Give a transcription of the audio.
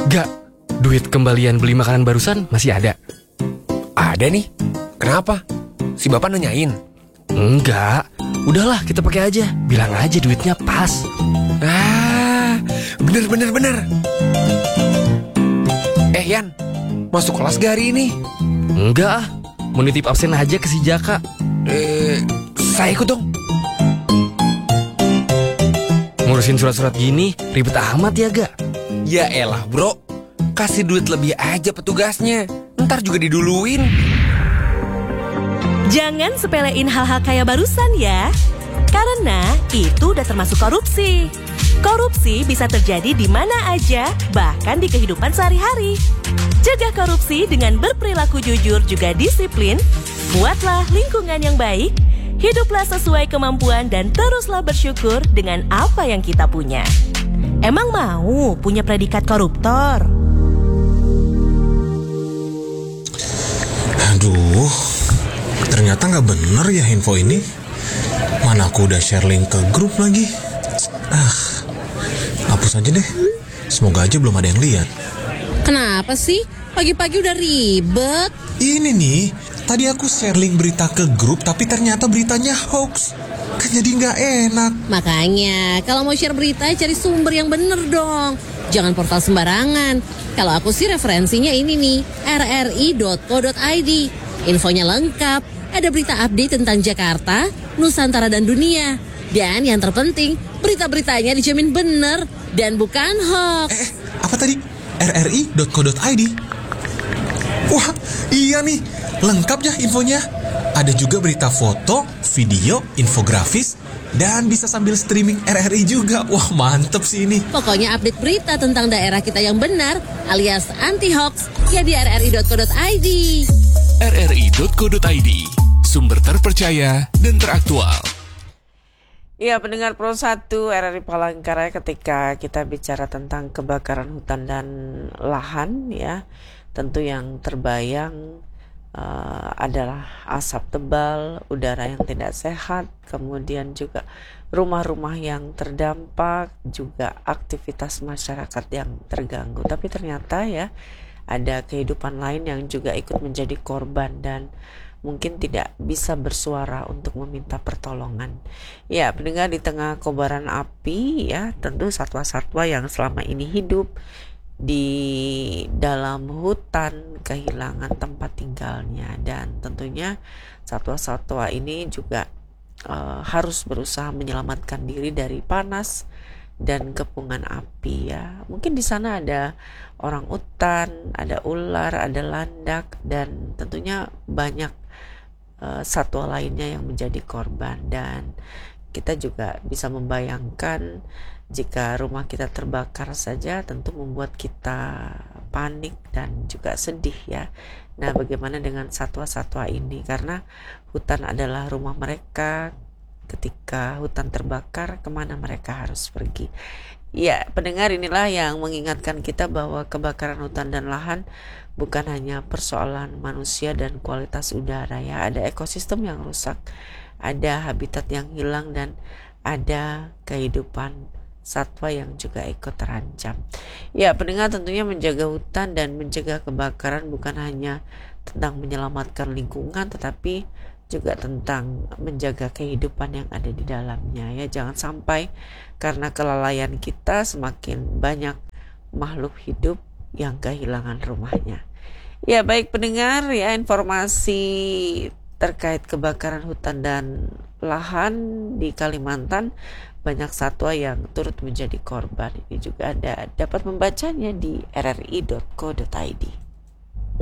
Gak, duit kembalian beli makanan barusan masih ada. Ada nih. Kenapa? Si bapak nanyain? Enggak, udahlah kita pakai aja. Bilang aja duitnya pas. Bener. Yan, masuk kelas gak hari ini? Enggak, mau nitip absen aja ke si Jaka. Saya ikut dong. Ngurusin surat-surat gini ribet amat ya gak? Ya elah bro, kasih duit lebih aja petugasnya. Ntar juga diduluin. Jangan sepelein hal-hal kayak barusan ya. Karena itu udah termasuk korupsi. Korupsi bisa terjadi di mana aja, bahkan di kehidupan sehari-hari. Cegah korupsi dengan berperilaku jujur juga disiplin. Buatlah lingkungan yang baik. Hiduplah sesuai kemampuan dan teruslah bersyukur dengan apa yang kita punya. Emang mau punya predikat koruptor? Aduh, ternyata nggak bener ya info ini. Mana aku udah share link ke grup lagi. Hapus aja deh. Semoga aja belum ada yang lihat. Kenapa sih? Pagi-pagi udah ribet. Ini nih, tadi aku share link berita ke grup tapi ternyata beritanya hoax. Kan jadi nggak enak. Makanya, kalau mau share berita cari sumber yang bener dong. Jangan portal sembarangan. Kalau aku sih referensinya ini nih, rri.co.id. Infonya lengkap. Ada berita update tentang Jakarta, Nusantara dan dunia. Dan yang terpenting, berita-beritanya dijamin bener dan bukan hoax. Apa tadi? rri.co.id. Wah, iya nih. Lengkap ya infonya. Ada juga berita foto, video, infografis, dan bisa sambil streaming RRI juga. Wah, mantep sih ini. Pokoknya update berita tentang daerah kita yang benar alias anti-hoax ya di rri.co.id. rri.co.id, sumber terpercaya dan teraktual. Ya, pendengar Pro 1 RRI Palangkaraya, ketika kita bicara tentang kebakaran hutan dan lahan ya, tentu yang terbayang adalah asap tebal, udara yang tidak sehat, kemudian juga rumah-rumah yang terdampak, juga aktivitas masyarakat yang terganggu. Tapi ternyata ya ada kehidupan lain yang juga ikut menjadi korban dan mungkin tidak bisa bersuara untuk meminta pertolongan. Ya, pendengar, di tengah kobaran api ya, tentu satwa-satwa yang selama ini hidup di dalam hutan kehilangan tempat tinggalnya, dan tentunya satwa-satwa ini juga harus berusaha menyelamatkan diri dari panas dan kepungan api ya. Mungkin di sana ada orang utan, ada ular, ada landak, dan tentunya banyak satwa lainnya yang menjadi korban. Dan kita juga bisa membayangkan jika rumah kita terbakar saja tentu membuat kita panik dan juga sedih ya. Nah, bagaimana dengan satwa-satwa ini? Karena hutan adalah rumah mereka. Ketika hutan terbakar, kemana mereka harus pergi? Ya, pendengar, inilah yang mengingatkan kita bahwa kebakaran hutan dan lahan bukan hanya persoalan manusia dan kualitas udara ya. Ada ekosistem yang rusak, ada habitat yang hilang, dan ada kehidupan satwa yang juga ikut terancam. Ya, pendengar, tentunya menjaga hutan dan mencegah kebakaran bukan hanya tentang menyelamatkan lingkungan, tetapi juga tentang menjaga kehidupan yang ada di dalamnya ya. Jangan sampai karena kelalaian kita semakin banyak makhluk hidup yang kehilangan rumahnya. Ya, baik pendengar ya, informasi terkait kebakaran hutan dan lahan di Kalimantan, banyak satwa yang turut menjadi korban. Ini juga Anda dapat membacanya di rri.co.id.